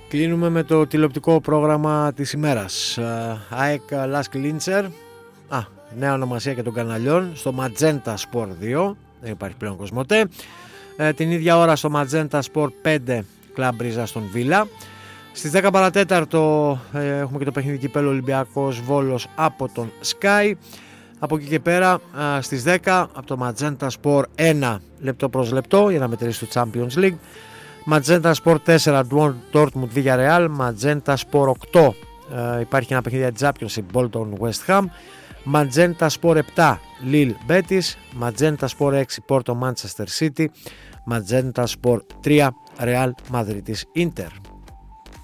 Κλείνουμε με το τηλεοπτικό πρόγραμμα της ημέρας. ΑΕΚ Lask Linzer, νέα ονομασία και των καναλιών, στο Magenta Sport 2, δεν υπάρχει πλέον Κοσμοτέ. Την ίδια ώρα στο Magenta Sport 5, Club Brίζα στον Βίλα. Στις 10 παρατέταρτο έχουμε και το παιχνίδι κυπέλλου Ολυμπιακός Βόλος από τον Sky. Από εκεί και πέρα στις 10 από το Magenta Sport 1, λεπτό προς λεπτό για να μετρήσει το Champions League. Magenta Sport 4, Dortmund Villarreal. Magenta Sport 8, υπάρχει ένα παιχνίδι Championship, Bolton West Ham. Magenta Sport 7, Lille Betis. Magenta Sport 6, Porto Manchester City. Magenta Sport 3, Real Madrid Inter.